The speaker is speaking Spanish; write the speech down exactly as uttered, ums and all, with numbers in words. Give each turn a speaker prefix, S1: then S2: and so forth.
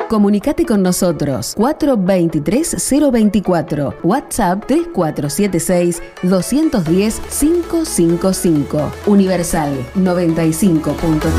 S1: Comunicate con nosotros cuatro veintitrés cero veinticuatro, WhatsApp tres cuatro siete seis dos uno cero cinco cinco cinco. Universal noventa y cinco punto tres.